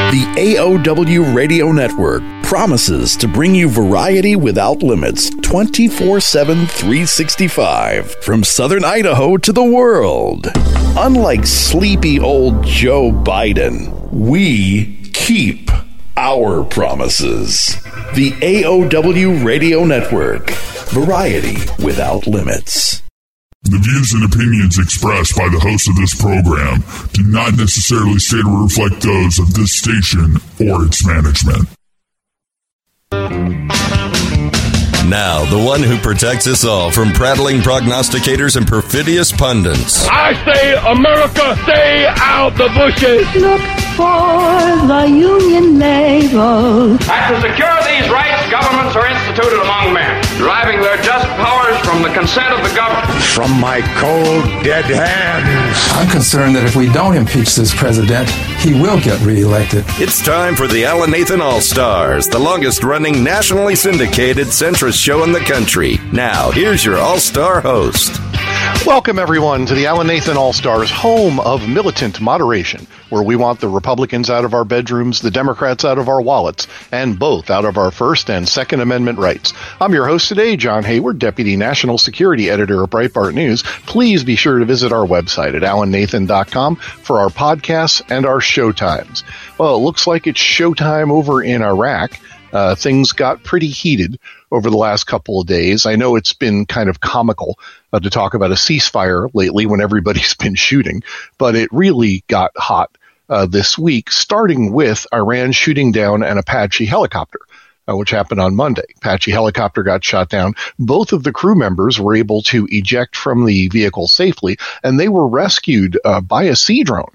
The AOW Radio Network promises to bring you variety without limits 24/7, 365 from Southern Idaho to the world. Unlike sleepy old Joe Biden, we keep our promises. The AOW Radio Network. Variety without limits. The views and opinions expressed by the host of this program do not necessarily state or reflect those of this station or its management. Now, the one who protects us all from prattling prognosticators and perfidious pundits. I say, America, stay out the bushes. Look for the Union label. And to secure these rights, governments are instituted among men, deriving their just powers from the consent of the governed. From my cold, dead hands. I'm concerned that if we don't impeach this president, he will get reelected. It's time for the Alan Nathan All-Stars, the longest-running, nationally syndicated centrist show in the country. Now, here's your all-star host. Welcome, everyone, to the Alan Nathan All-Stars, home of militant moderation, where we want the Republicans out of our bedrooms, the Democrats out of our wallets, and both out of our First and Second Amendment rights. I'm your host today, John Hayward, Deputy National Security Editor of Breitbart News. Please be sure to visit our website at alannathan.com for our podcasts and our show times. Well, it looks like it's showtime over in Iraq. Things got pretty heated over the last couple of days. I know it's been kind of comical to talk about a ceasefire lately when everybody's been shooting, but it really got hot this week, starting with Iran shooting down an Apache helicopter, which happened on Monday. Apache helicopter got shot down. Both of the crew members were able to eject from the vehicle safely, and they were rescued by a Sea Drone.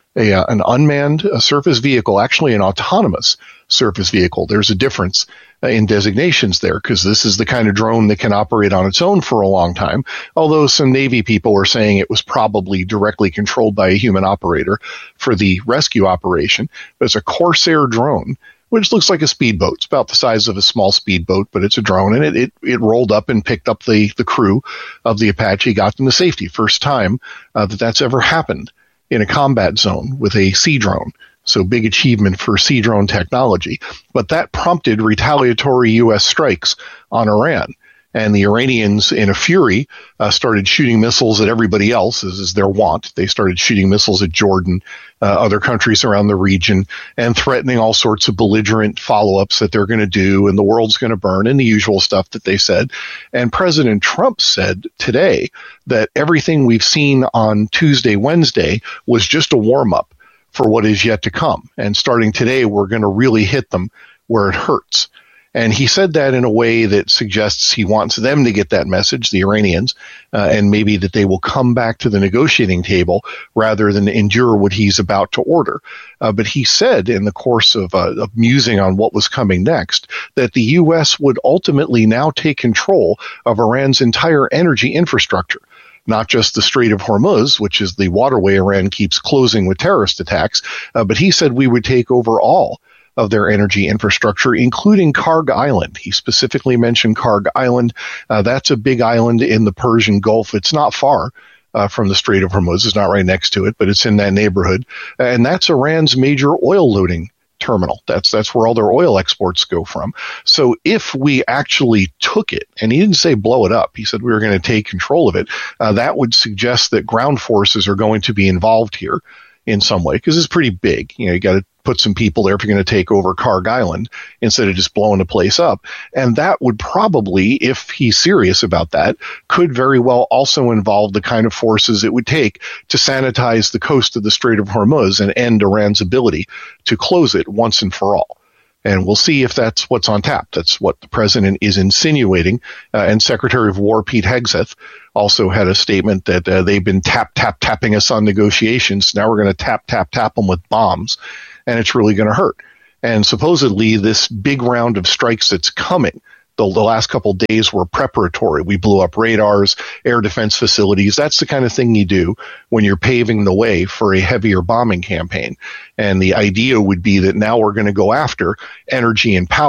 An unmanned surface vehicle, actually an autonomous surface vehicle. There's a difference in designations there because this is the kind of drone that can operate on its own for a long time, although some Navy people were saying it was probably directly controlled by a human operator for the rescue operation. But it's a Corsair drone, which looks like a speedboat. It's about the size of a small speedboat, but it's a drone, and it rolled up and picked up the crew of the Apache, got them to safety. First time that's ever happened in a combat zone with a Sea Drone. So big achievement for Sea Drone technology. But that prompted retaliatory U.S. strikes on Iran. And the Iranians, in a fury, started shooting missiles at everybody else, as is their wont. They started shooting missiles at Jordan, other countries around the region, and threatening all sorts of belligerent follow-ups that they're going to do, and the world's going to burn, and the usual stuff that they said. And President Trump said today that everything we've seen on Tuesday, Wednesday was just a warm-up for what is yet to come. And starting today, we're going to really hit them where it hurts. And he said that in a way that suggests he wants them to get that message, the Iranians, and maybe that they will come back to the negotiating table rather than endure what he's about to order. But he said in the course of musing on what was coming next that the U.S. would ultimately now take control of Iran's entire energy infrastructure. Not just the Strait of Hormuz, which is the waterway Iran keeps closing with terrorist attacks, but he said we would take over all of their energy infrastructure, including Karg Island. He specifically mentioned Karg Island. That's a big island in the Persian Gulf. It's not far from the Strait of Hormuz. It's not right next to it, but it's in that neighborhood. And that's Iran's major oil loading terminal. That's where all their oil exports go from. So if we actually took it, and he didn't say blow it up, he said we were going to take control of it, that would suggest that ground forces are going to be involved here in some way, because it's pretty big. You know, you got to put some people there if you're going to take over Karg Island instead of just blowing the place up. And that would probably, if he's serious about that, could very well also involve the kind of forces it would take to sanitize the coast of the Strait of Hormuz and end Iran's ability to close it once and for all. And we'll see if that's what's on tap. That's what the president is insinuating. And Secretary of War Pete Hegseth also had a statement that they've been tapping us on negotiations. Now we're going to tap them with bombs, and it's really going to hurt. And supposedly this big round of strikes that's coming, the last couple of days were preparatory. We blew up radars, air defense facilities. That's the kind of thing you do when you're paving the way for a heavier bombing campaign. And the idea would be that now we're going to go after energy and power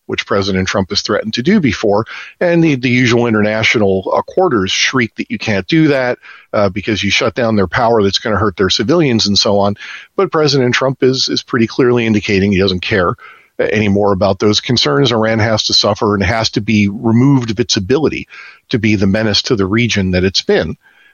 which President Trump has threatened to do before. And the usual international quarters shriek that you can't do that because you shut down their power that's going to hurt their civilians and so on. But President Trump is pretty clearly indicating he doesn't care anymore about those concerns. Iran has to suffer and has to be removed of its ability to be the menace to the region that it's been.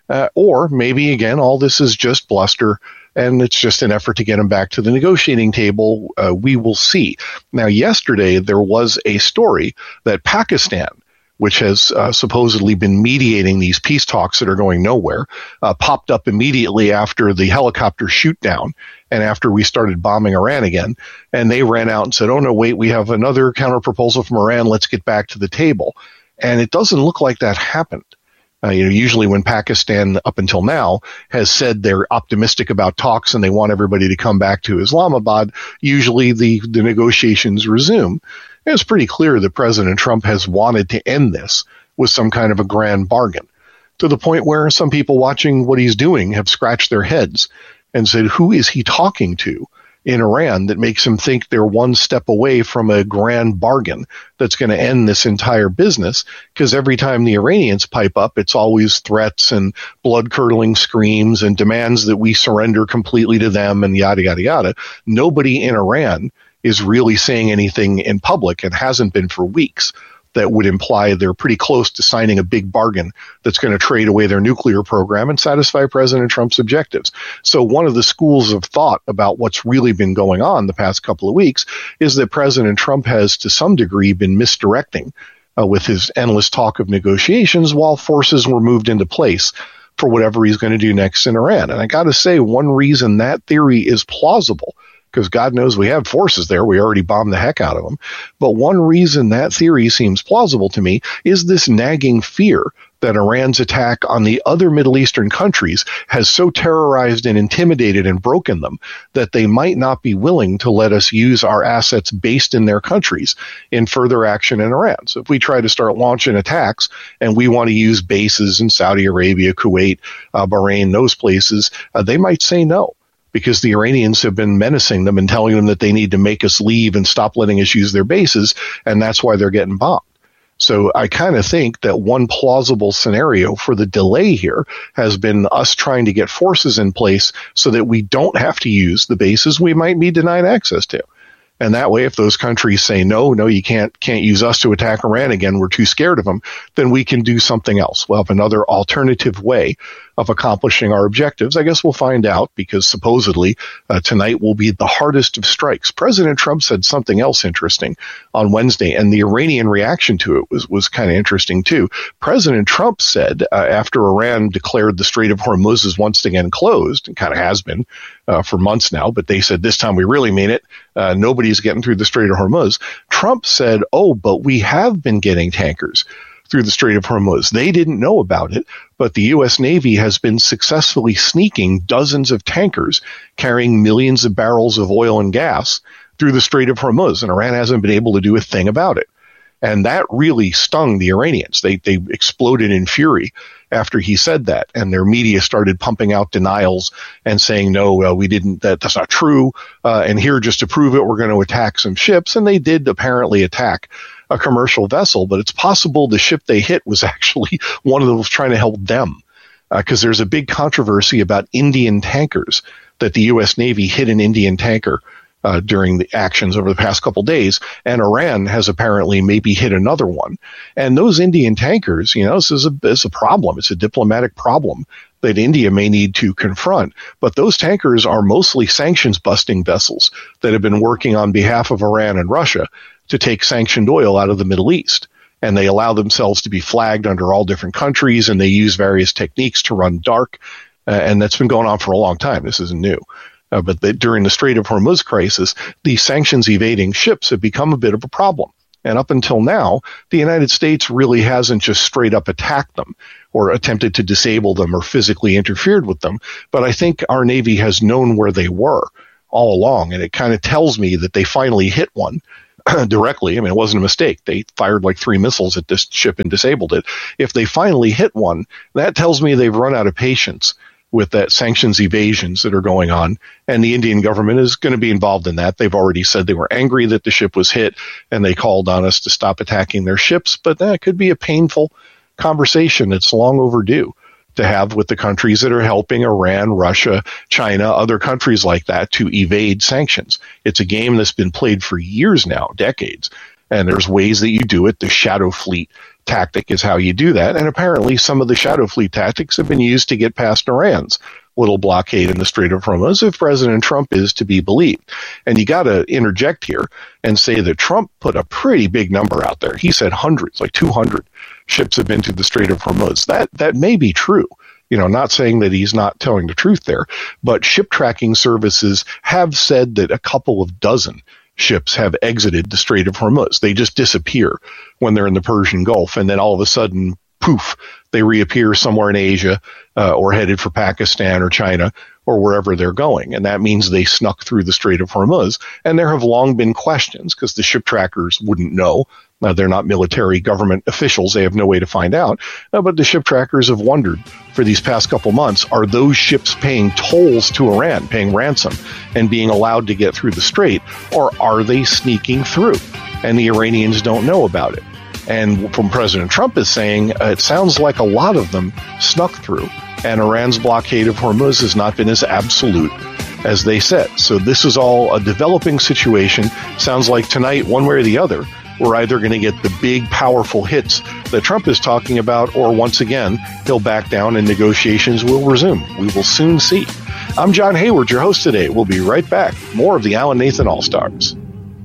Or maybe, again, all this is just bluster and it's just an effort to get him back to the negotiating table. We will see. Now, yesterday, there was a story that Pakistan, which has supposedly been mediating these peace talks that are going nowhere, popped up immediately after the helicopter shoot down and after we started bombing Iran again. And they ran out and said, oh, no, wait, we have another counterproposal from Iran. Let's get back to the table. And it doesn't look like that happened. Usually when Pakistan, up until now, has said they're optimistic about talks and they want everybody to come back to Islamabad, usually the negotiations resume. And it's pretty clear that President Trump has wanted to end this with some kind of a grand bargain, to the point where some people watching what he's doing have scratched their heads and said, who is he talking to in Iran that makes him think they're one step away from a grand bargain that's going to end this entire business? Because every time the Iranians pipe up, it's always threats and blood-curdling screams and demands that we surrender completely to them and yada, yada, yada. Nobody in Iran is really saying anything in public and hasn't been for weeks that would imply they're pretty close to signing a big bargain that's going to trade away their nuclear program and satisfy President Trump's objectives. So one of the schools of thought about what's really been going on the past couple of weeks is that President Trump has, to some degree, been misdirecting with his endless talk of negotiations while forces were moved into place for whatever he's going to do next in Iran. And I got to say, one reason that theory is plausible, because God knows we have forces there. We already bombed the heck out of them. But one reason that theory seems plausible to me is this nagging fear that Iran's attack on the other Middle Eastern countries has so terrorized and intimidated and broken them that they might not be willing to let us use our assets based in their countries in further action in Iran. So if we try to start launching attacks and we want to use bases in Saudi Arabia, Kuwait, Bahrain, those places, they might say no, because the Iranians have been menacing them and telling them that they need to make us leave and stop letting us use their bases, and that's why they're getting bombed. So I kind of think that one plausible scenario for the delay here has been us trying to get forces in place so that we don't have to use the bases we might be denied access to. And that way, if those countries say, no, you can't use us to attack Iran again, we're too scared of them, then we can do something else. We'll have another alternative way of accomplishing our objectives. I guess we'll find out, because supposedly tonight will be the hardest of strikes. President Trump said something else interesting on Wednesday, and the Iranian reaction to it was kind of interesting too. President Trump said after Iran declared the Strait of Hormuz is once again closed, and kind of has been for months now, but they said this time we really mean it. Nobody's getting through the Strait of Hormuz. Trump said, but we have been getting tankers through the Strait of Hormuz. They didn't know about it, but the U.S. Navy has been successfully sneaking dozens of tankers carrying millions of barrels of oil and gas through the Strait of Hormuz, and Iran hasn't been able to do a thing about it. And that really stung the Iranians. They exploded in fury after he said that, and their media started pumping out denials and saying, no, we didn't, that's not true, and here, just to prove it, we're going to attack some ships. And they did apparently attack a commercial vessel, but it's possible the ship they hit was actually one of those trying to help them, because there's a big controversy about Indian tankers, that the U.S. Navy hit an Indian tanker during the actions over the past couple days, and Iran has apparently maybe hit another one. And those Indian tankers, this is a problem. It's a diplomatic problem that India may need to confront. But those tankers are mostly sanctions-busting vessels that have been working on behalf of Iran and Russia to take sanctioned oil out of the Middle East. And they allow themselves to be flagged under all different countries, and they use various techniques to run dark. And that's been going on for a long time. This isn't new. But during the Strait of Hormuz crisis, the sanctions-evading ships have become a bit of a problem. And up until now, the United States really hasn't just straight up attacked them or attempted to disable them or physically interfered with them. But I think our Navy has known where they were all along. And it kind of tells me that they finally hit one directly. I mean, it wasn't a mistake. They fired like 3 missiles at this ship and disabled it. If they finally hit one, that tells me they've run out of patience with that sanctions evasions that are going on. And the Indian government is going to be involved in that. They've already said they were angry that the ship was hit, and they called on us to stop attacking their ships. But that could be a painful conversation. It's long overdue to have with the countries that are helping Iran, Russia, China, other countries like that to evade sanctions. It's a game that's been played for years now, decades. And there's ways that you do it. The shadow fleet tactic is how you do that. And apparently some of the shadow fleet tactics have been used to get past Iran's little blockade in the Strait of Hormuz, if President Trump is to be believed. And you got to interject here and say that Trump put a pretty big number out there. He said hundreds, like 200 ships have been to the Strait of Hormuz. That may be true. You know, not saying that he's not telling the truth there, but ship tracking services have said that a couple of dozen ships have exited the Strait of Hormuz. They just disappear when they're in the Persian Gulf, and then all of a sudden, poof, they reappear somewhere in Asia or headed for Pakistan or China or wherever they're going. And that means they snuck through the Strait of Hormuz. And there have long been questions because the ship trackers wouldn't know. They're not military government officials. They have no way to find out. But the ship trackers have wondered for these past couple months, are those ships paying tolls to Iran, paying ransom, and being allowed to get through the strait, or are they sneaking through? And the Iranians don't know about it. And from President Trump is saying, it sounds like a lot of them snuck through. And Iran's blockade of Hormuz has not been as absolute as they said. So this is all a developing situation. Sounds like tonight, one way or the other, we're either going to get the big, powerful hits that Trump is talking about, or once again, he'll back down and negotiations will resume. We will soon see. I'm John Hayward, your host today. We'll be right back. More of the Alan Nathan All-Stars.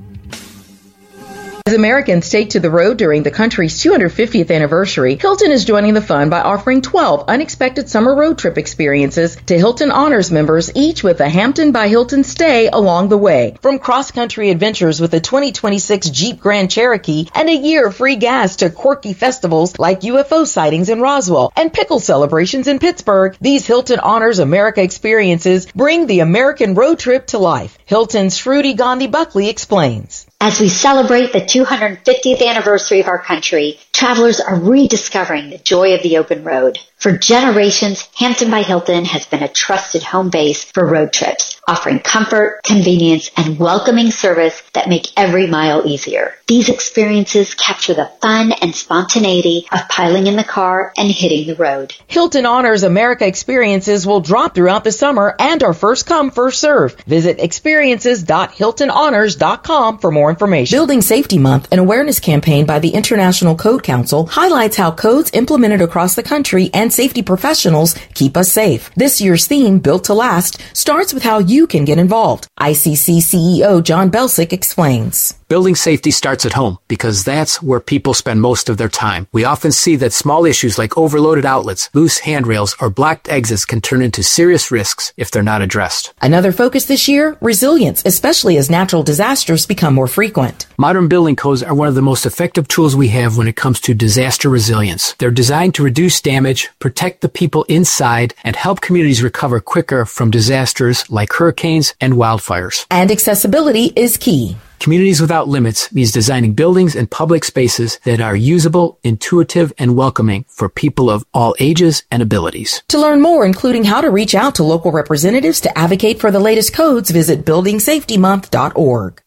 As Americans take to the road during the country's 250th anniversary, Hilton is joining the fun by offering 12 unexpected summer road trip experiences to Hilton Honors members, each with a Hampton by Hilton stay along the way. From cross-country adventures with the 2026 Jeep Grand Cherokee and a year of free gas to quirky festivals like UFO sightings in Roswell and pickle celebrations in Pittsburgh, these Hilton Honors America experiences bring the American road trip to life. Hilton's Shruti Gandhi Buckley explains. As we celebrate the 250th anniversary of our country, travelers are rediscovering the joy of the open road. For generations, Hampton by Hilton has been a trusted home base for road trips, offering comfort, convenience, and welcoming service that make every mile easier. These experiences capture the fun and spontaneity of piling in the car and hitting the road. Hilton Honors America experiences will drop throughout the summer and are first come, first serve. Visit experiences.hiltonhonors.com for more information. Building Safety Month, an awareness campaign by the International Code Council, highlights how codes implemented across the country and safety professionals keep us safe. This year's theme, Built to Last, starts with how you can get involved. ICC CEO John Belsick explains. Building safety starts at home because that's where people spend most of their time. We often see that small issues like overloaded outlets, loose handrails, or blocked exits can turn into serious risks if they're not addressed. Another focus this year, resilience, especially as natural disasters become more frequent. Modern building codes are one of the most effective tools we have when it comes to disaster resilience. They're designed to reduce damage, protect the people inside, and help communities recover quicker from disasters like hurricanes and wildfires. And accessibility is key. Communities Without Limits means designing buildings and public spaces that are usable, intuitive, and welcoming for people of all ages and abilities. To learn more, including how to reach out to local representatives to advocate for the latest codes, visit buildingsafetymonth.org.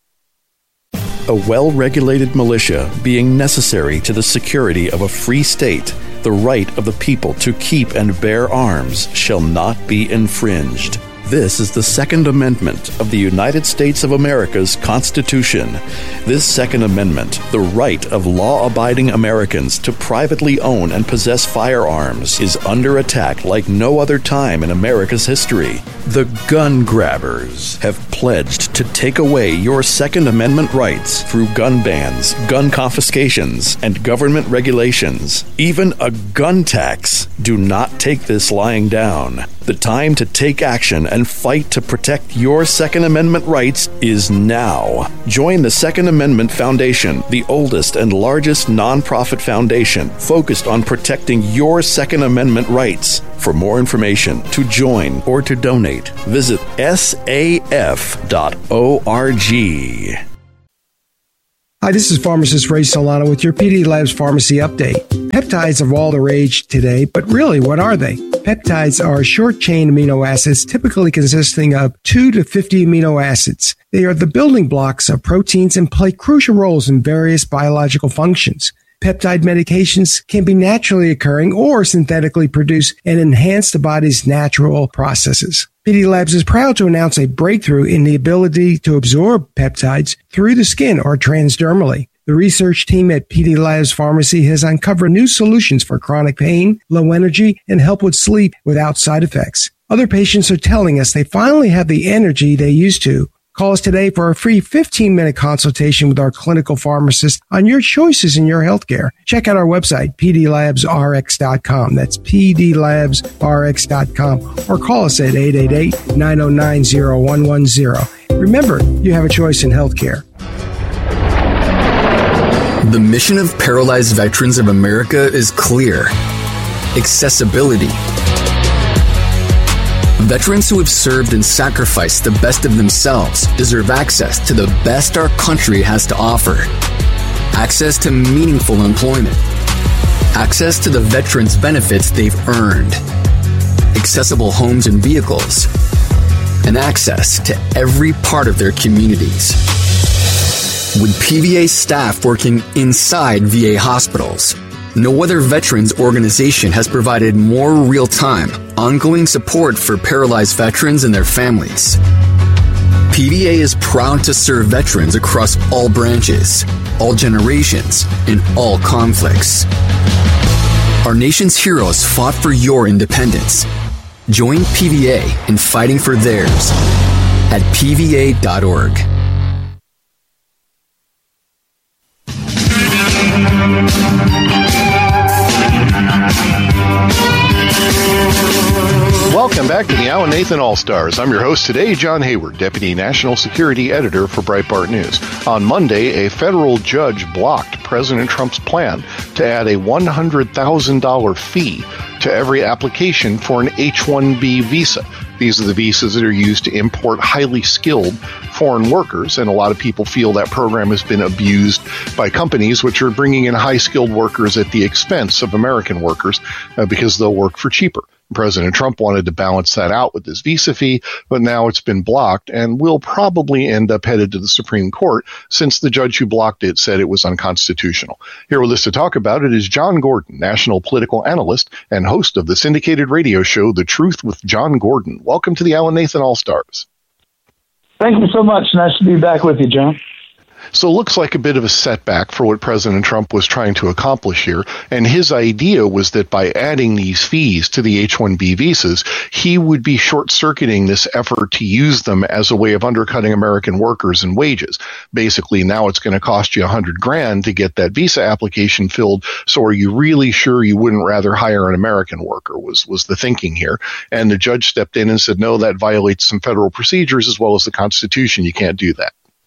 A well-regulated militia being necessary to the security of a free state, the right of the people to keep and bear arms shall not be infringed. This is the Second Amendment of the United States of America's Constitution. This Second Amendment, the right of law-abiding Americans to privately own and possess firearms, is under attack like no other time in America's history. The gun grabbers have pledged to take away your Second Amendment rights through gun bans, gun confiscations, and government regulations. Even a gun tax. Do not take this lying down. The time to take action and fight to protect your Second Amendment rights is now. Join the Second Amendment Foundation, the oldest and largest nonprofit foundation focused on protecting your Second Amendment rights. For more information, to join, or to donate, visit saf.org. Hi, this is pharmacist Ray Solano with your PD Labs Pharmacy Update. Peptides are all the rage today, but really, what are they? Peptides are short-chain amino acids typically consisting of 2 to 50 amino acids. They are the building blocks of proteins and play crucial roles in various biological functions. Peptide medications can be naturally occurring or synthetically produced and enhance the body's natural processes. PD Labs is proud to announce a breakthrough in the ability to absorb peptides through the skin or transdermally. The research team at PD Labs Pharmacy has uncovered new solutions for chronic pain, low energy, and help with sleep without side effects. Other patients are telling us they finally have the energy they used to. Call us today for a free 15-minute consultation with our clinical pharmacist on your choices in your healthcare. Check out our website, pdlabsrx.com. That's pdlabsrx.com. Or call us at 888-909-0110. Remember, you have a choice in healthcare. The mission of Paralyzed Veterans of America is clear. Accessibility. Veterans who have served and sacrificed the best of themselves deserve access to the best our country has to offer. Access to meaningful employment. Access to the veterans' benefits they've earned. Accessible homes and vehicles. And access to every part of their communities. With PVA staff working inside VA hospitals, no other veterans organization has provided more real-time, ongoing support for paralyzed veterans and their families. PVA is proud to serve veterans across all branches, all generations, and all conflicts. Our nation's heroes fought for your independence. Join PVA in fighting for theirs at pva.org. Welcome back to the Alan Nathan All-Stars. I'm your host today, John Hayward, Deputy National Security Editor for Breitbart News. On Monday, a federal judge blocked President Trump's plan to add a $100,000 fee to every application for an H-1B visa. These are the visas that are used to import highly skilled foreign workers, and a lot of people feel that program has been abused by companies which are bringing in high-skilled workers at the expense of American workers because they'll work for cheaper. President Trump wanted to balance that out with this visa fee, but now it's been blocked and will probably end up headed to the Supreme Court since the judge who blocked it said it was unconstitutional. Here with us to talk about it is John Gordon, national political analyst and host of the syndicated radio show The Truth with John Gordon. Welcome to the Alan Nathan All-Stars. Thank you so much. Nice to be back with you, John. So it looks like a bit of a setback for what President Trump was trying to accomplish here. And his idea was that by adding these fees to the H-1B visas, he would be short-circuiting this effort to use them as a way of undercutting American workers and wages. Basically, now it's going to cost you $100,000 to get that visa application filled. So are you really sure you wouldn't rather hire an American worker was the thinking here. And the judge stepped in and said, no, that violates some federal procedures as well as the Constitution. You can't do that.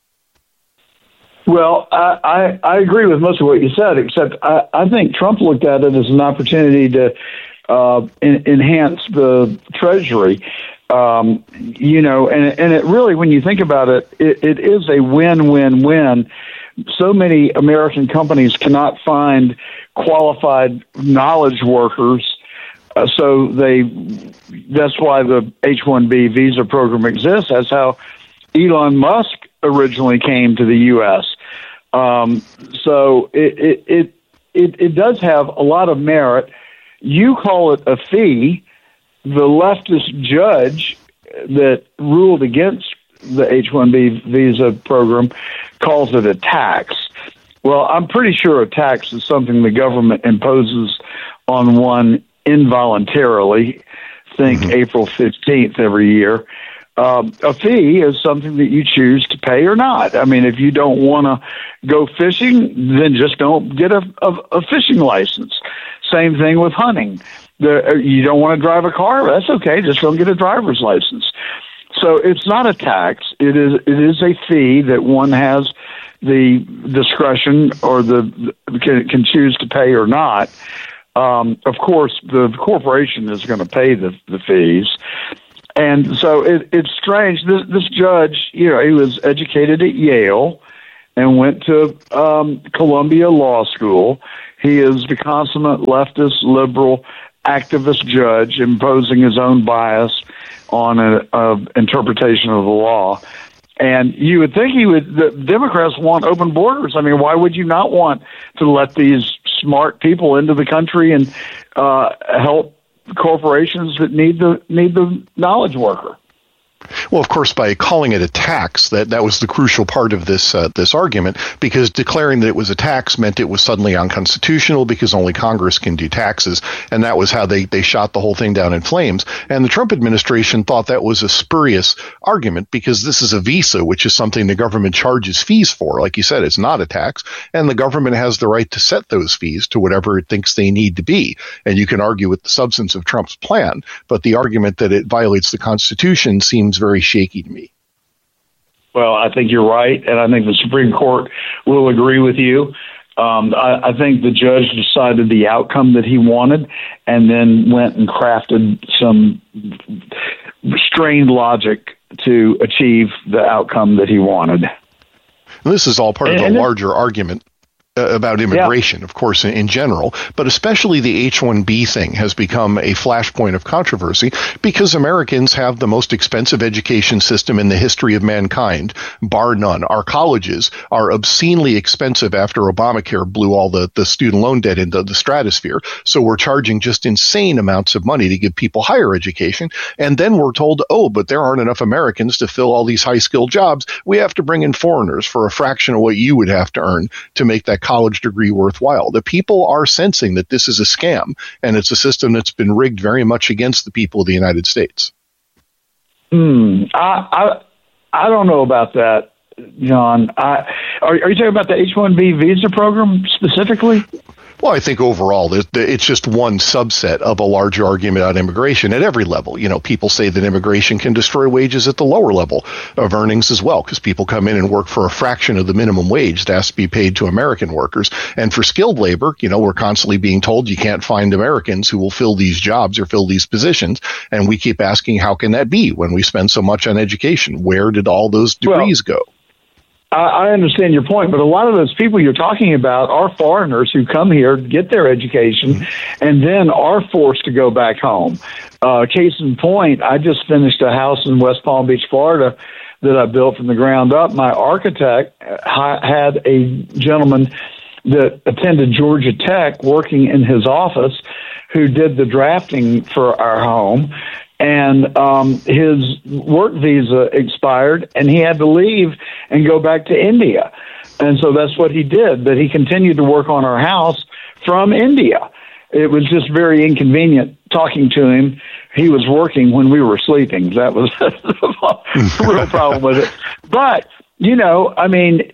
Well, I agree with most of what you said, except I think Trump looked at it as an opportunity to enhance the Treasury. And it really, when you think about it, it is a win-win-win. So many American companies cannot find qualified knowledge workers, so that's why the H-1B visa program exists. That's how Elon Musk originally came to the U.S. So it does have a lot of merit. You call it a fee. The leftist judge that ruled against the H-1B visa program calls it a tax. Well, I'm pretty sure a tax is something the government imposes on one involuntarily. Think April 15th every year. A fee is something that you choose to pay or not. I mean, if you don't want to go fishing, then just don't get a fishing license. Same thing with hunting. You don't want to drive a car? That's okay. Just don't get a driver's license. So it's not a tax. It is a fee that one has the discretion or can choose to pay or not. Of course, the corporation is going to pay the fees. And so it's strange. This judge, he was educated at Yale, and went to Columbia Law School. He is the consummate leftist, liberal, activist judge imposing his own bias on an interpretation of the law. And you would think the Democrats want open borders. I mean, why would you not want to let these smart people into the country and help corporations that need the knowledge worker? Well, of course, by calling it a tax, that was the crucial part of this argument, because declaring that it was a tax meant it was suddenly unconstitutional because only Congress can do taxes, and that was how they shot the whole thing down in flames. And the Trump administration thought that was a spurious argument because this is a visa, which is something the government charges fees for. Like you said, it's not a tax, and the government has the right to set those fees to whatever it thinks they need to be. And you can argue with the substance of Trump's plan, but the argument that it violates the Constitution seems very shaky to me. Well, I think you're right, and I think the Supreme Court will agree with you. I think the judge decided the outcome that he wanted and then went and crafted some strained logic to achieve the outcome that he wanted. And this is all part of the larger argument about immigration, of course, in general, but especially the H-1B thing has become a flashpoint of controversy because Americans have the most expensive education system in the history of mankind, bar none. Our colleges are obscenely expensive after Obamacare blew all the student loan debt into the stratosphere. So we're charging just insane amounts of money to give people higher education. And then we're told, oh, but there aren't enough Americans to fill all these high-skilled jobs. We have to bring in foreigners for a fraction of what you would have to earn to make that college degree worthwhile. The people are sensing that this is a scam, and it's a system that's been rigged very much against the people of the United States. I don't know about that, John. Are you talking about the H-1B visa program specifically? Well, I think overall, it's just one subset of a larger argument on immigration at every level. You know, people say that immigration can destroy wages at the lower level of earnings as well, because people come in and work for a fraction of the minimum wage that has to be paid to American workers. And for skilled labor, you know, we're constantly being told you can't find Americans who will fill these jobs or fill these positions. And we keep asking, how can that be when we spend so much on education? Where did all those degrees go? I understand your point, but a lot of those people you're talking about are foreigners who come here, get their education, and then are forced to go back home. Case in point, I just finished a house in West Palm Beach, Florida, that I built from the ground up. My architect had a gentleman that attended Georgia Tech working in his office who did the drafting for our home. And his work visa expired, and he had to leave and go back to India. And so that's what he did, but he continued to work on our house from India. It was just very inconvenient talking to him. He was working when we were sleeping. That was the real problem with it. But, you know, I mean,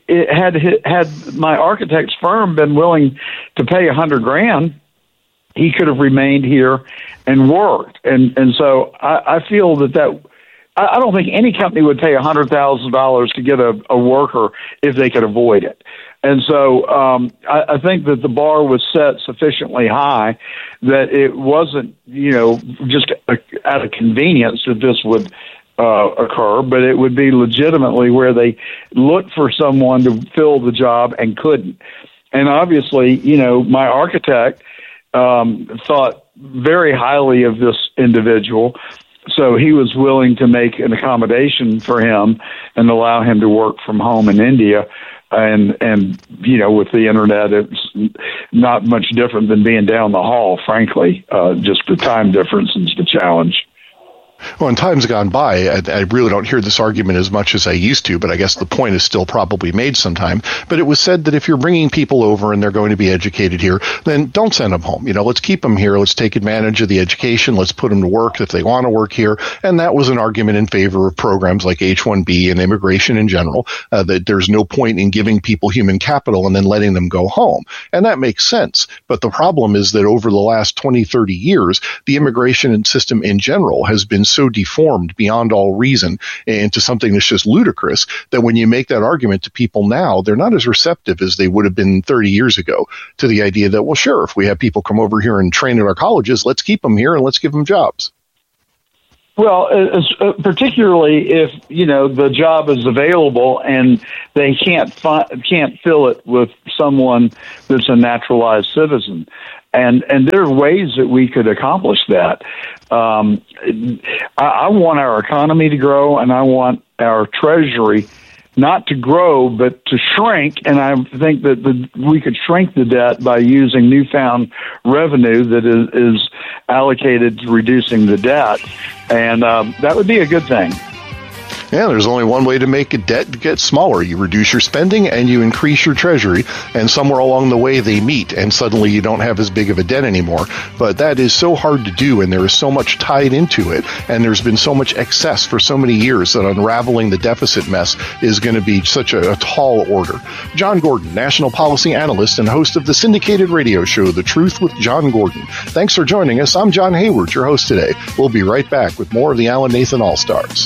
had my architect's firm been willing to pay $100,000, he could have remained here and worked. And so I feel that I don't think any company would pay $100,000 to get a worker if they could avoid it. And so I think that the bar was set sufficiently high that it wasn't, you know, just out of convenience that this would occur, but it would be legitimately where they looked for someone to fill the job and couldn't. And obviously, you know, my architect thought very highly of this individual, so he was willing to make an accommodation for him and allow him to work from home in India. And you know, with the internet, it's not much different than being down the hall, frankly. Just the time difference is the challenge. Well, in times gone by, I really don't hear this argument as much as I used to, but I guess the point is still probably made sometime. But it was said that if you're bringing people over and they're going to be educated here, then don't send them home. You know, let's keep them here. Let's take advantage of the education. Let's put them to work if they want to work here. And that was an argument in favor of programs like H-1B and immigration in general, that there's no point in giving people human capital and then letting them go home. And that makes sense. But the problem is that over the last 20, 30 years, the immigration system in general has been so deformed beyond all reason into something that's just ludicrous that when you make that argument to people now, they're not as receptive as they would have been 30 years ago to the idea that, well, sure, if we have people come over here and train at our colleges, let's keep them here and let's give them jobs. Well, particularly if, the job is available and they can't fill it with someone that's a naturalized citizen. And there are ways that we could accomplish that. I want our economy to grow, and I want our treasury not to grow, but to shrink. And I think that we could shrink the debt by using newfound revenue that is allocated to reducing the debt. And that would be a good thing. Yeah, there's only one way to make a debt get smaller. You reduce your spending and you increase your treasury, and somewhere along the way they meet, and suddenly you don't have as big of a debt anymore. But that is so hard to do, and there is so much tied into it, and there's been so much excess for so many years that unraveling the deficit mess is going to be such a tall order. John Gordon, national policy analyst and host of the syndicated radio show, The Truth with John Gordon. Thanks for joining us. I'm John Hayward, your host today. We'll be right back with more of the Alan Nathan All-Stars.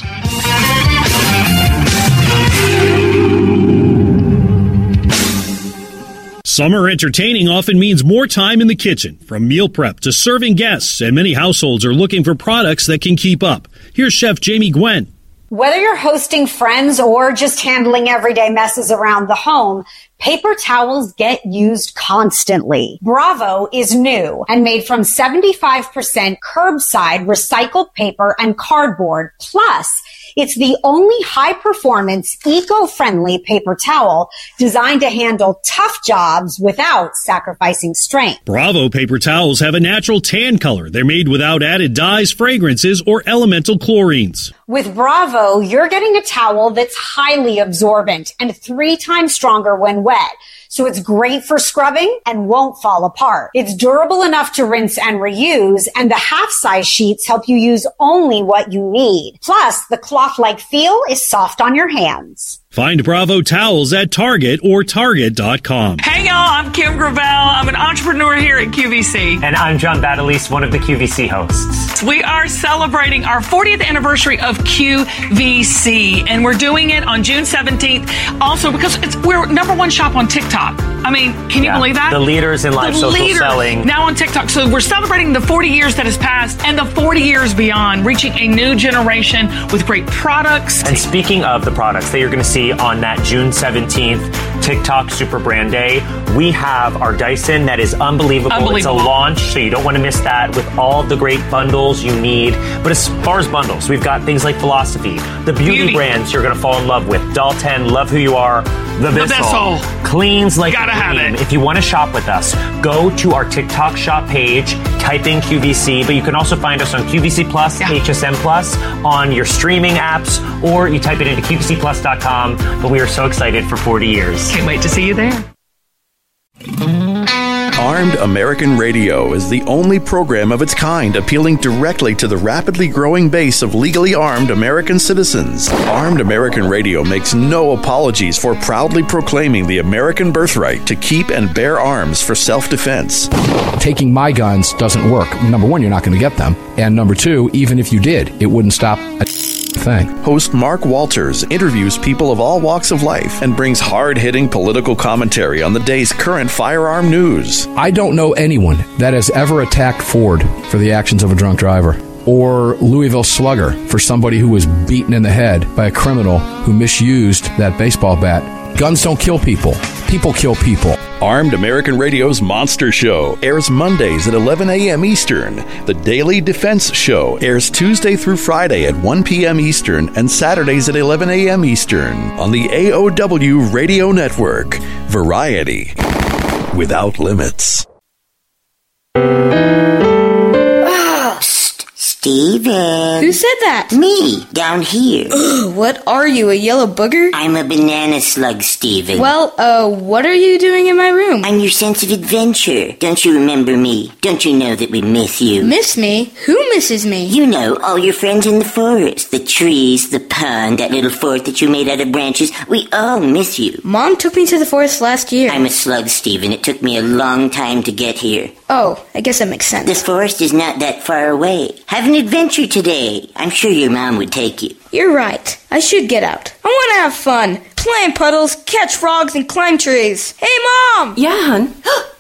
Summer entertaining often means more time in the kitchen, from meal prep to serving guests, and many households are looking for products that can keep up. Here's Chef Jamie Gwen. Whether you're hosting friends or just handling everyday messes around the home, paper towels get used constantly. Bravo is new and made from 75% curbside recycled paper and cardboard. Plus, it's the only high-performance, eco-friendly paper towel designed to handle tough jobs without sacrificing strength. Bravo paper towels have a natural tan color. They're made without added dyes, fragrances, or elemental chlorines. With Bravo, you're getting a towel that's highly absorbent and 3 times stronger when wet. So it's great for scrubbing and won't fall apart. It's durable enough to rinse and reuse, and the half-size sheets help you use only what you need. Plus, the cloth-like feel is soft on your hands. Find Bravo towels at Target or Target.com. Hey, y'all, I'm Kim Gravel. I'm an entrepreneur here at QVC. And I'm John Badalise, one of the QVC hosts. We are celebrating our 40th anniversary of QVC, and we're doing it on June 17th. Also, because we're #1 shop on TikTok. I mean, can you believe that? The leaders in live social selling. Now on TikTok. So we're celebrating the 40 years that has passed and the 40 years beyond, reaching a new generation with great products. And speaking of the products that you're going to see on that June 17th TikTok Super Brand Day, we have our Dyson that is unbelievable. It's a launch, so you don't want to miss that, with all the great bundles you need. But as far as bundles, we've got things like Philosophy, the beauty brands you're going to fall in love with, Dalton, Love Who You Are, The Bissell, cleans like gotta have it. If you want to shop with us, go to our TikTok shop page, type in QVC, but you can also find us on QVC Plus, HSN Plus, on your streaming apps, or you type it into QVCplus.com. But we are so excited for 40 years. Can't wait to see you there. Armed American Radio is the only program of its kind appealing directly to the rapidly growing base of legally armed American citizens. Armed American Radio makes no apologies for proudly proclaiming the American birthright to keep and bear arms for self-defense. Taking my guns doesn't work. Number one, you're not going to get them. And number two, even if you did, it wouldn't stop a thing. Host Mark Walters interviews people of all walks of life and brings hard-hitting political commentary on the day's current firearm news. I don't know anyone that has ever attacked Ford for the actions of a drunk driver, or Louisville Slugger for somebody who was beaten in the head by a criminal who misused that baseball bat. Guns don't kill people. People kill people. Armed American Radio's Monster Show airs Mondays at 11 a.m. Eastern. The Daily Defense Show airs Tuesday through Friday at 1 p.m. Eastern and Saturdays at 11 a.m. Eastern on the AOW Radio Network. Variety without limits. Steven. Who said that? Me, down here. Ugh, what are you, a yellow booger? I'm a banana slug, Steven. Well, what are you doing in my room? I'm your sense of adventure. Don't you remember me? Don't you know that we miss you? Miss me? Who misses me? You know, all your friends in the forest. The trees, the pond, that little fort that you made out of branches. We all miss you. Mom took me to the forest last year. I'm a slug, Steven. It took me a long time to get here. Oh, I guess that makes sense. This forest is not that far away. Have an adventure today. I'm sure your mom would take you. You're right. I should get out. I want to have fun. Play in puddles, catch frogs, and climb trees. Hey, Mom! Yeah, hon?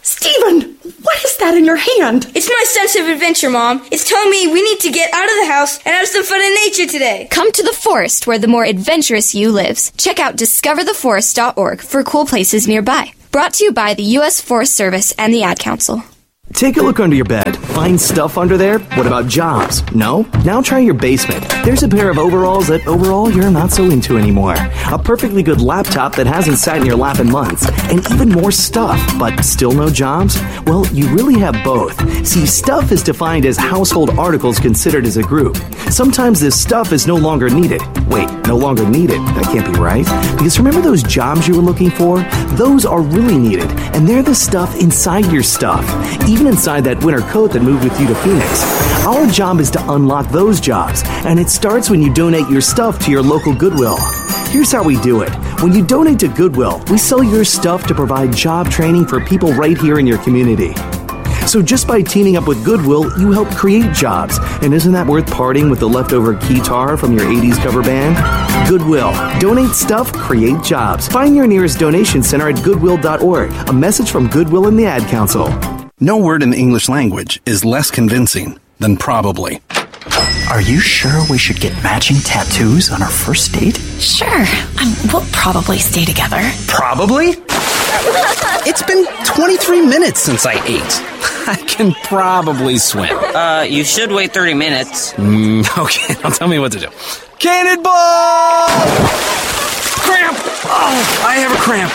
Steven, what is that in your hand? It's my sense of adventure, Mom. It's telling me we need to get out of the house and have some fun in nature today. Come to the forest where the more adventurous you lives. Check out discovertheforest.org for cool places nearby. Brought to you by the U.S. Forest Service and the Ad Council. Take a look under your bed. Find stuff under there? What about jobs? No? Now try your basement. There's a pair of overalls that overall you're not so into anymore. A perfectly good laptop that hasn't sat in your lap in months. And even more stuff, but still no jobs? Well, you really have both. See, stuff is defined as household articles considered as a group. Sometimes this stuff is no longer needed. Wait, no longer needed? That can't be right. Because remember those jobs you were looking for? Those are really needed. And they're the stuff inside your stuff. Even inside that winter coat that moved with you to Phoenix. Our job is to unlock those jobs, and it starts when you donate your stuff to your local Goodwill. Here's how we do it. When you donate to Goodwill, we sell your stuff to provide job training for people right here in your community. So just by teaming up with Goodwill, you help create jobs. And isn't that worth parting with the leftover guitar from your 80s cover band? Goodwill. Donate stuff, create jobs. Find your nearest donation center at goodwill.org. A message from Goodwill and the Ad Council. No word in the English language is less convincing than probably. Are you sure we should get matching tattoos on our first date? Sure. We'll probably stay together. Probably? It's been 23 minutes since I ate. I can probably swim. You should wait 30 minutes. Okay, now tell me what to do. Cannonball! Cramp! Oh, I have a cramp.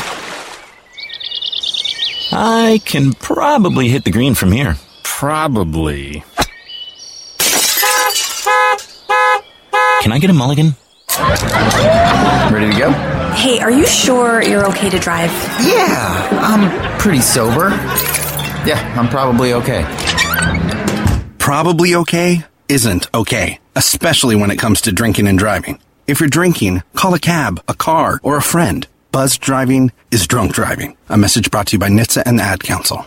I can probably hit the green from here. Probably. Can I get a mulligan? Ready to go? Hey, are you sure you're okay to drive? Yeah, I'm pretty sober. Yeah, I'm probably okay. Probably okay isn't okay, especially when it comes to drinking and driving. If you're drinking, call a cab, a car, or a friend. Buzzed driving is drunk driving. A message brought to you by NHTSA and the Ad Council.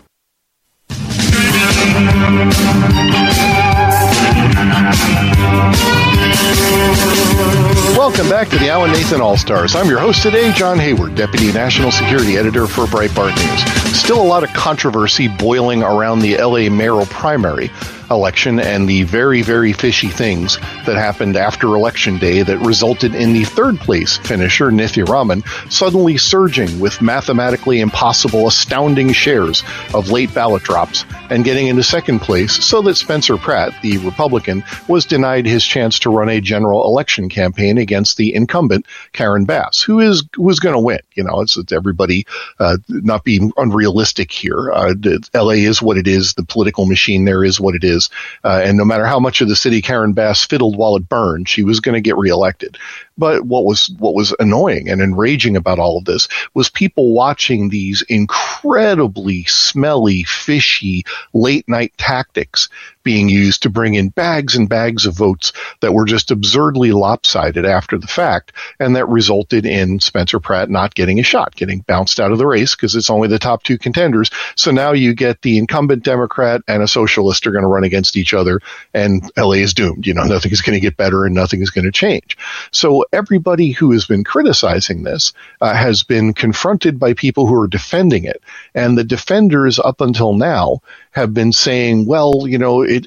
Welcome back to the Alan Nathan All-Stars. I'm your host today, John Hayward, Deputy National Security Editor for Breitbart News. Still a lot of controversy boiling around the LA mayoral primary election and the very, very fishy things that happened after Election Day that resulted in the third place finisher, Nithya Raman, suddenly surging with mathematically impossible, astounding shares of late ballot drops and getting into second place so that Spencer Pratt, the Republican, was denied his chance to run a general election campaign against the incumbent, Karen Bass, who was going to win. You know, it's everybody not being unrealistic here. LA is what it is. The political machine there is what it is. And no matter how much of the city Karen Bass fiddled while it burned, she was going to get reelected. But what was annoying and enraging about all of this was people watching these incredibly smelly, fishy, late-night tactics being used to bring in bags and bags of votes that were just absurdly lopsided after the fact, and that resulted in Spencer Pratt not getting a shot, getting bounced out of the race because it's only the top two contenders. So now you get the incumbent Democrat and a socialist are going to run against each other, and LA is doomed. You know, nothing is going to get better and nothing is going to change. So everybody who has been criticizing this has been confronted by people who are defending it. And the defenders up until now have been saying, well, you know, it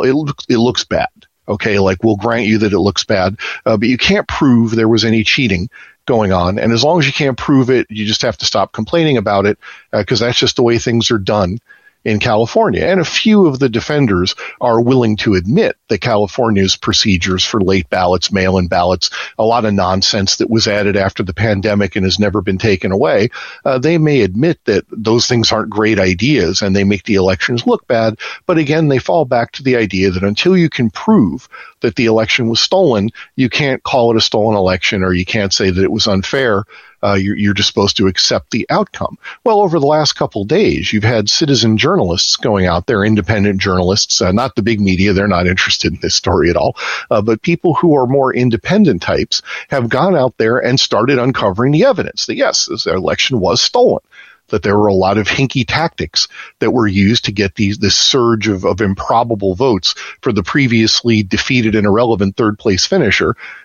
looks bad. Okay, like we'll grant you that it looks bad, but you can't prove there was any cheating going on. And as long as you can't prove it, you just have to stop complaining about it because that's just the way things are done in California. And a few of the defenders are willing to admit that California's procedures for late ballots, mail-in ballots, a lot of nonsense that was added after the pandemic and has never been taken away, they may admit that those things aren't great ideas and they make the elections look bad. But again, they fall back to the idea that until you can prove that the election was stolen, you can't call it a stolen election or you can't say that it was unfair. You're just supposed to accept the outcome. Well, over the last couple of days, you've had citizen journalists going out there, independent journalists, not the big media. They're not interested in this story at all. But people who are more independent types have gone out there and started uncovering the evidence that, yes, this election was stolen, that there were a lot of hinky tactics that were used to get this surge of improbable votes for the previously defeated and irrelevant third place finisher,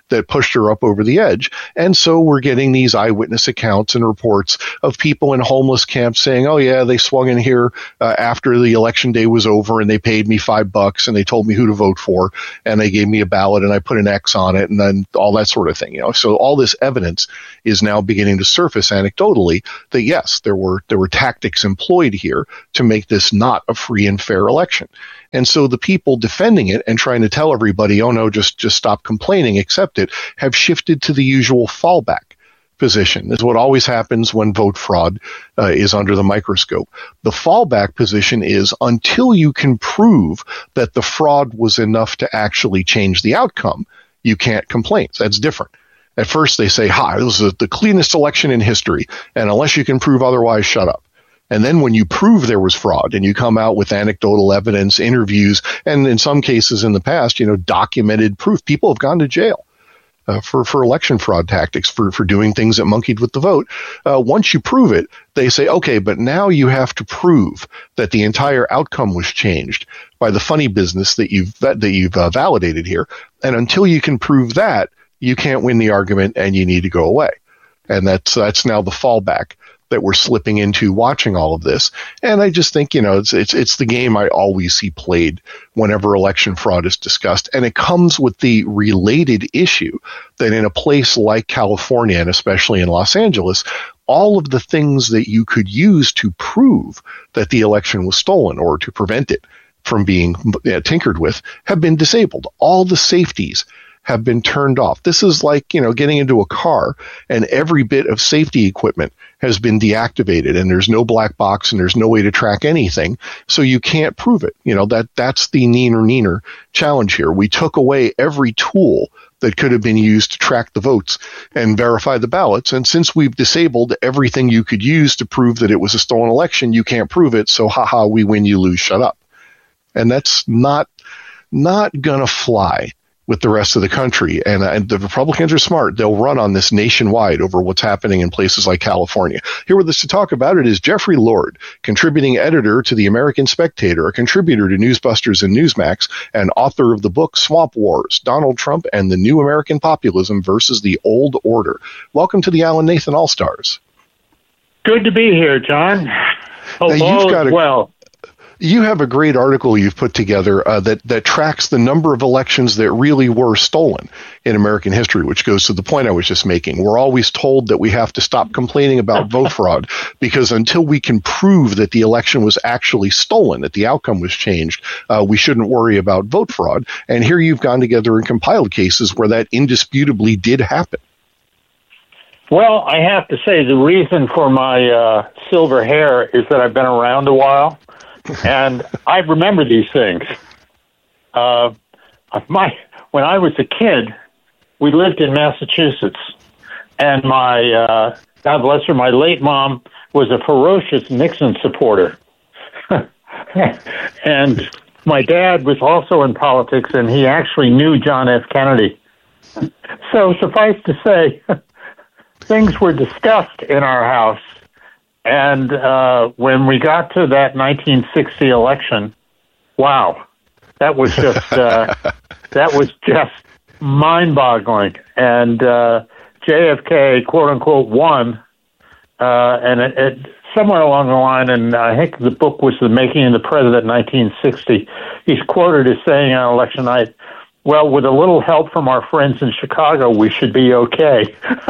that pushed her up over the edge. And so we're getting these eyewitness accounts and reports of people in homeless camps saying, oh yeah, they swung in here after the election day was over and they paid me $5 and they told me who to vote for and they gave me a ballot and I put an X on it and then all that sort of thing. So all this evidence is now beginning to surface anecdotally that yes, there were tactics employed here to make this not a free and fair election. And so the people defending it and trying to tell everybody, oh no, just stop complaining, accept it, have shifted to the usual fallback position. This is what always happens when vote fraud is under the microscope. The fallback position is until you can prove that the fraud was enough to actually change the outcome, you can't complain. So that's different. At first they say, this is the cleanest election in history, and unless you can prove otherwise, shut up. And then when you prove there was fraud and you come out with anecdotal evidence, interviews, and in some cases in the past, documented proof, people have gone to jail for election fraud tactics, for doing things that monkeyed with the vote. Once you prove it, they say, okay, but now you have to prove that the entire outcome was changed by the funny business that you've validated here. And until you can prove that, you can't win the argument and you need to go away. And that's now the fallback that we're slipping into watching all of this. And I just think, it's the game I always see played whenever election fraud is discussed. And it comes with the related issue that in a place like California, and especially in Los Angeles, all of the things that you could use to prove that the election was stolen or to prevent it from being tinkered with have been disabled. All the safeties have been turned off. This is like, getting into a car and every bit of safety equipment has been deactivated and there's no black box and there's no way to track anything. So you can't prove it. That's the neener challenge here. We took away every tool that could have been used to track the votes and verify the ballots. And since we've disabled everything you could use to prove that it was a stolen election, you can't prove it. So we win, you lose, shut up. And that's not gonna fly with the rest of the country. And the Republicans are smart. They'll run on this nationwide over what's happening in places like California. Here with us to talk about it is Jeffrey Lord, contributing editor to the American Spectator, a contributor to Newsbusters and Newsmax, and author of the book Swamp Wars, Donald Trump and the New American Populism versus the Old Order. Welcome to the Alan Nathan All-Stars. Good to be here, John. Hope all is well. You have a great article you've put together that tracks the number of elections that really were stolen in American history, which goes to the point I was just making. We're always told that we have to stop complaining about vote fraud because until we can prove that the election was actually stolen, that the outcome was changed, we shouldn't worry about vote fraud. And here you've gone together and compiled cases where that indisputably did happen. Well, I have to say the reason for my silver hair is that I've been around a while. And I remember these things. When I was a kid, we lived in Massachusetts, and my God bless her, my late mom was a ferocious Nixon supporter, and my dad was also in politics, and he actually knew John F. Kennedy. So suffice to say, things were discussed in our house. And when we got to that 1960 election, wow, that was just mind-boggling. And JFK, quote unquote, won, and it somewhere along the line, and I think the book was The Making of the President, 1960. He's quoted as saying on election night, "Well, with a little help from our friends in Chicago, we should be okay."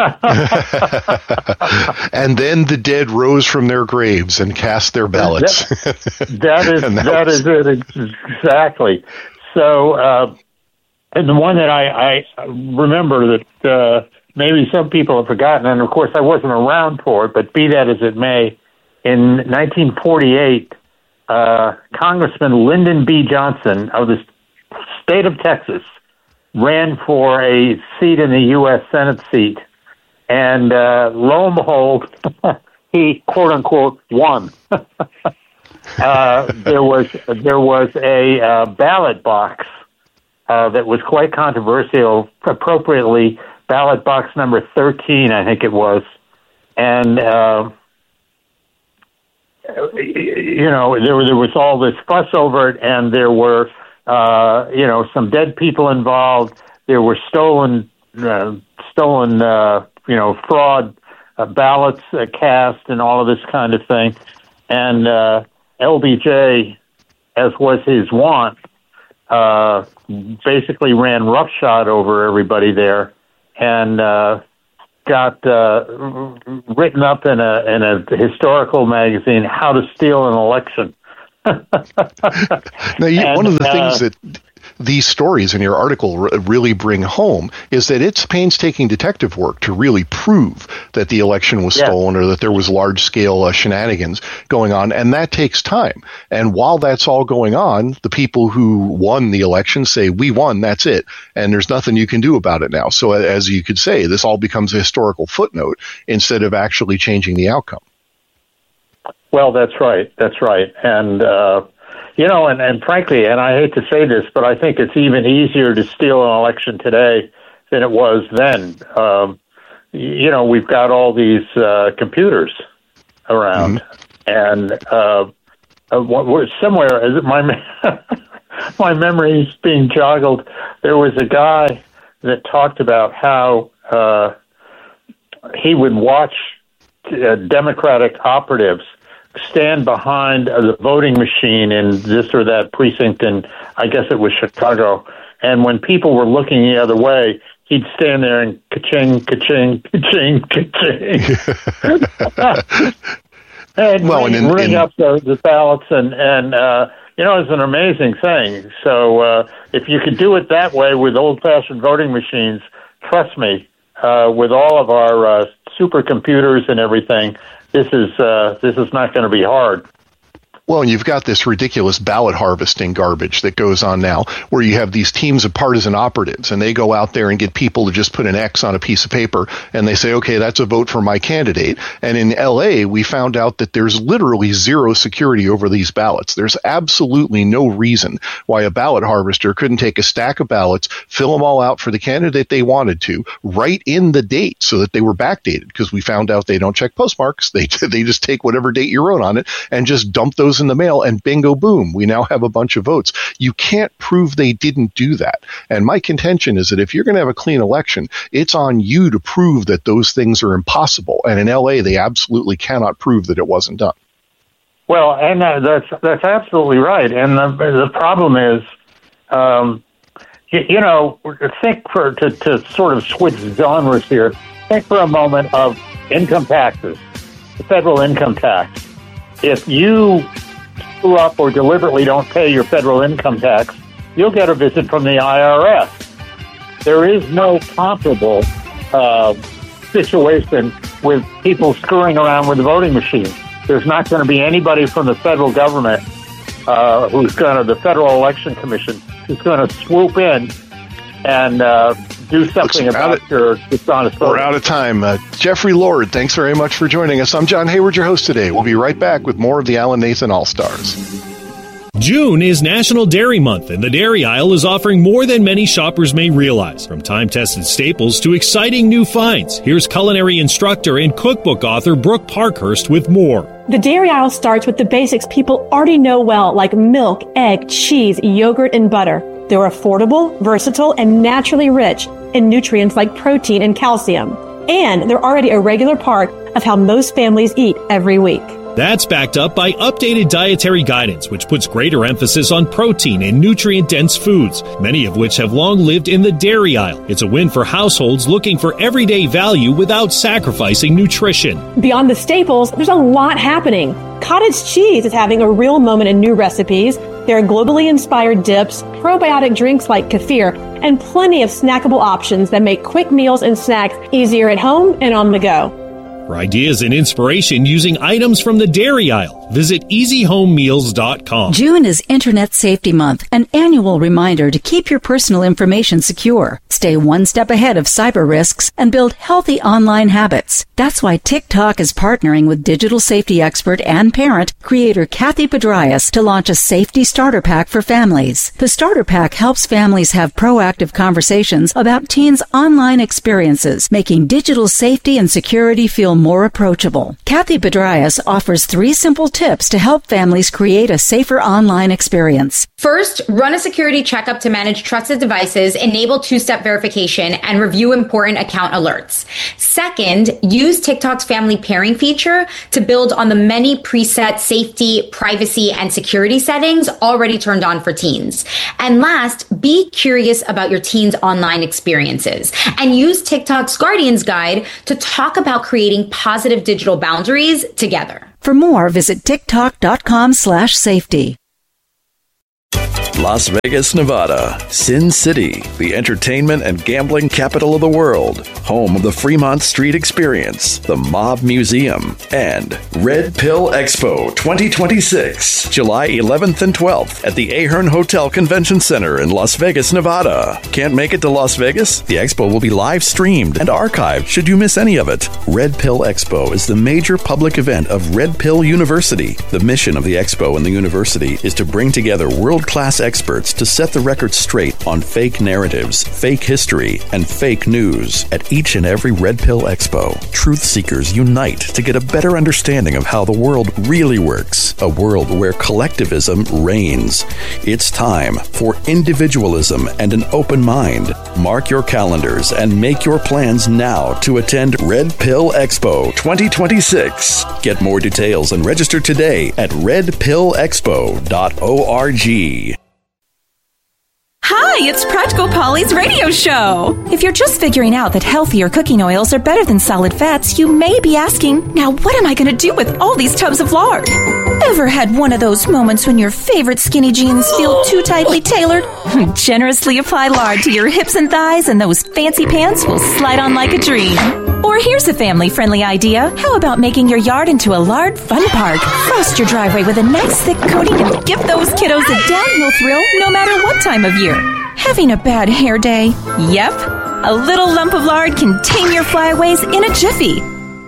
And then the dead rose from their graves and cast their ballots. That is it, exactly. So, and the one that I remember that maybe some people have forgotten, and of course I wasn't around for it, but be that as it may, in 1948, Congressman Lyndon B. Johnson of the state of Texas ran for a seat in the U.S. Senate seat, and lo and behold, he quote unquote won. There was a ballot box that was quite controversial, appropriately ballot box number 13, I think it was, and there was all this fuss over it, and there were some dead people involved. There were stolen stolen, fraud ballots cast and all of this kind of thing. And LBJ, as was his wont, basically ran roughshod over everybody there and got written up in a historical magazine, How to Steal an Election. Now, one of the things that these stories in your article really bring home is that it's painstaking detective work to really prove that the election was stolen or that there was large-scale shenanigans going on, and that takes time. And while that's all going on, the people who won the election say, we won, that's it, and there's nothing you can do about it now. So as you could say, this all becomes a historical footnote instead of actually changing the outcome. Well, that's right. And and frankly, and I hate to say this, but I think it's even easier to steal an election today than it was then. We've got all these computers around, and somewhere, as my memory is being joggled, there was a guy that talked about how he would watch Democratic operatives stand behind the voting machine in this or that precinct, and I guess it was Chicago. And when people were looking the other way, he'd stand there and ka-ching, ka-ching, ka-ching, ka-ching. and ring up the ballots, and it's an amazing thing. So if you could do it that way with old-fashioned voting machines, trust me, with all of our supercomputers and everything, this is not going to be hard. Well, and you've got this ridiculous ballot harvesting garbage that goes on now, where you have these teams of partisan operatives, and they go out there and get people to just put an X on a piece of paper, and they say, okay, that's a vote for my candidate. And in L.A., we found out that there's literally zero security over these ballots. There's absolutely no reason why a ballot harvester couldn't take a stack of ballots, fill them all out for the candidate they wanted to, write in the date so that they were backdated, because we found out they don't check postmarks. They just take whatever date you wrote on it and just dump those in the mail, and bingo, boom, we now have a bunch of votes. You can't prove they didn't do that. And my contention is that if you're going to have a clean election, it's on you to prove that those things are impossible. And in LA, they absolutely cannot prove that it wasn't done. Well, and that's absolutely right. And the problem is, think to sort of switch genres here. Think for a moment of income taxes, the federal income tax. If you screw up or deliberately don't pay your federal income tax, you'll get a visit from the IRS. There is no comparable situation with people screwing around with the voting machine. There's not going to be anybody from the federal government the Federal Election Commission, who's going to swoop in and do something about your dishonest voting. We're out of time. Jeffrey Lord, thanks very much for joining us. I'm John Hayward, your host today. We'll be right back with more of the Alan Nathan All-Stars. June is National Dairy Month, and the Dairy Aisle is offering more than many shoppers may realize. From time-tested staples to exciting new finds, here's culinary instructor and cookbook author Brooke Parkhurst with more. The Dairy Aisle starts with the basics people already know well, like milk, egg, cheese, yogurt, and butter. They're affordable, versatile, and naturally rich in nutrients like protein and calcium. And they're already a regular part of how most families eat every week. That's backed up by updated dietary guidance, which puts greater emphasis on protein and nutrient-dense foods, many of which have long lived in the dairy aisle. It's a win for households looking for everyday value without sacrificing nutrition. Beyond the staples, there's a lot happening. Cottage cheese is having a real moment in new recipes. There are globally inspired dips, probiotic drinks like kefir, and plenty of snackable options that make quick meals and snacks easier at home and on the go. For ideas and inspiration using items from the dairy aisle, visit EasyHomeMeals.com. June is Internet Safety Month, an annual reminder to keep your personal information secure. Stay one step ahead of cyber risks and build healthy online habits. That's why TikTok is partnering with digital safety expert and parent creator Kathy Pedraius to launch a safety starter pack for families. The starter pack helps families have proactive conversations about teens' online experiences, making digital safety and security feel more approachable. Kathy Bedrias offers 3 simple tips to help families create a safer online experience. First, run a security checkup to manage trusted devices, enable 2-step verification, and review important account alerts. Second, use TikTok's family pairing feature to build on the many preset safety, privacy, and security settings already turned on for teens. And last, be curious about your teen's online experiences and use TikTok's Guardians Guide to talk about creating positive digital boundaries together. For more, visit TikTok.com/safety. Las Vegas, Nevada, Sin City, the entertainment and gambling capital of the world, home of the Fremont Street Experience, the Mob Museum, and Red Pill Expo 2026, July 11th and 12th at the Ahern Hotel Convention Center in Las Vegas, Nevada. Can't make it to Las Vegas? The expo will be live streamed and archived should you miss any of it. Red Pill Expo is the major public event of Red Pill University. The mission of the expo and the university is to bring together world-class experts to set the record straight on fake narratives, fake history, and fake news. At each and every Red Pill Expo, truth seekers unite to get a better understanding of how the world really works, a world where collectivism reigns. It's time for individualism and an open mind. Mark your calendars and make your plans now to attend Red Pill Expo 2026. Get more details and register today at redpillexpo.org. Hi, it's Practical Polly's radio show. If you're just figuring out that healthier cooking oils are better than solid fats, you may be asking, now what am I going to do with all these tubs of lard? Ever had one of those moments when your favorite skinny jeans feel too tightly tailored? Generously apply lard to your hips and thighs and those fancy pants will slide on like a dream. Or here's a family-friendly idea. How about making your yard into a lard fun park? Frost your driveway with a nice thick coating and give those kiddos a downhill thrill no matter what time of year. Having a bad hair day? Yep. A little lump of lard can tame your flyaways in a jiffy.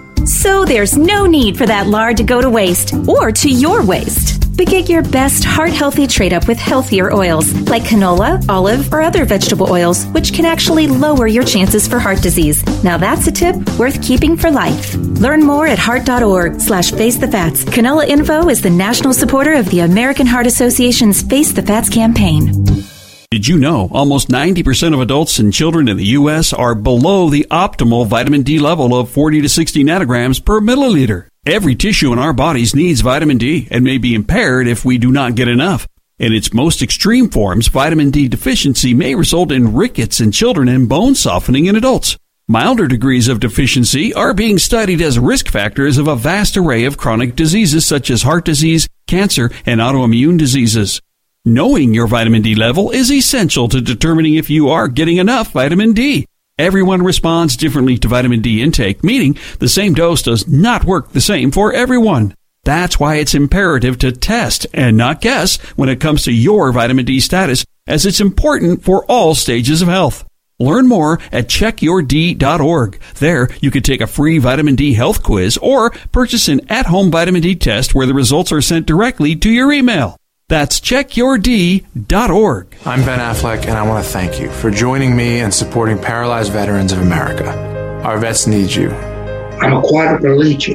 So there's no need for that lard to go to waste or to your waste. But get your best heart-healthy trade-up with healthier oils like canola, olive, or other vegetable oils, which can actually lower your chances for heart disease. Now that's a tip worth keeping for life. Learn more at heart.org/FaceTheFats. Canola Info is the national supporter of the American Heart Association's Face the Fats campaign. Did you know almost 90% of adults and children in the U.S. are below the optimal vitamin D level of 40 to 60 nanograms per milliliter? Every tissue in our bodies needs vitamin D and may be impaired if we do not get enough. In its most extreme forms, vitamin D deficiency may result in rickets in children and bone softening in adults. Milder degrees of deficiency are being studied as risk factors of a vast array of chronic diseases such as heart disease, cancer, and autoimmune diseases. Knowing your vitamin D level is essential to determining if you are getting enough vitamin D. Everyone responds differently to vitamin D intake, meaning the same dose does not work the same for everyone. That's why it's imperative to test and not guess when it comes to your vitamin D status, as it's important for all stages of health. Learn more at checkyourd.org. There, you can take a free vitamin D health quiz or purchase an at-home vitamin D test where the results are sent directly to your email. That's checkyourd.org. I'm Ben Affleck, and I want to thank you for joining me and supporting Paralyzed Veterans of America. Our vets need you. I'm a quadriplegic.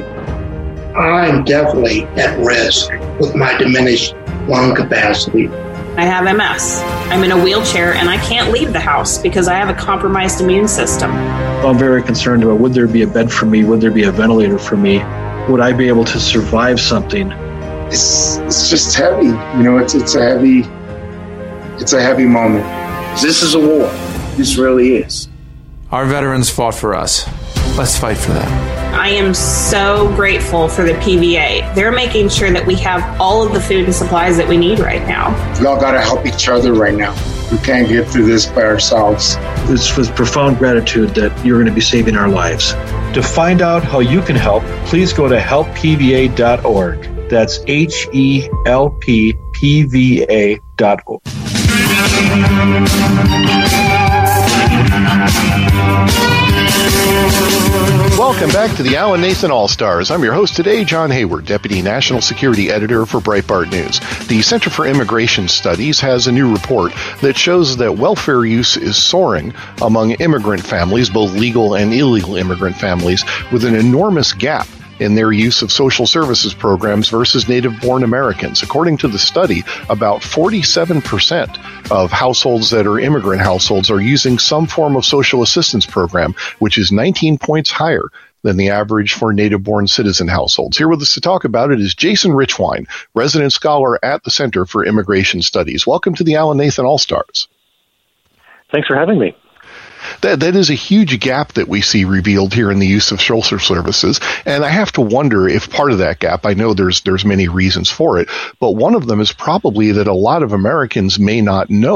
I'm definitely at risk with my diminished lung capacity. I have MS. I'm in a wheelchair, and I can't leave the house because I have a compromised immune system. I'm very concerned about would there be a bed for me? Would there be a ventilator for me? Would I be able to survive something? It's just heavy, it's a heavy moment. This is a war. This really is. Our veterans fought for us. Let's fight for them. I am so grateful for the PVA. They're making sure that we have all of the food and supplies that we need right now. We all got to help each other right now. We can't get through this by ourselves. It's with profound gratitude that you're going to be saving our lives. To find out how you can help, please go to helppva.org. That's HELPPVA.org. Welcome back to the Alan Nathan All-Stars. I'm your host today, John Hayward, Deputy National Security Editor for Breitbart News. The Center for Immigration Studies has a new report that shows that welfare use is soaring among immigrant families, both legal and illegal immigrant families, with an enormous gap in their use of social services programs versus native-born Americans. According to the study, about 47% of households that are immigrant households are using some form of social assistance program, which is 19 points higher than the average for native-born citizen households. Here with us to talk about it is Jason Richwine, resident scholar at the Center for Immigration Studies. Welcome to the Alan Nathan All-Stars. Thanks for having me. That is a huge gap that we see revealed here in the use of social services, and I have to wonder if part of that gap, I know there's many reasons for it, but one of them is probably that a lot of Americans may not know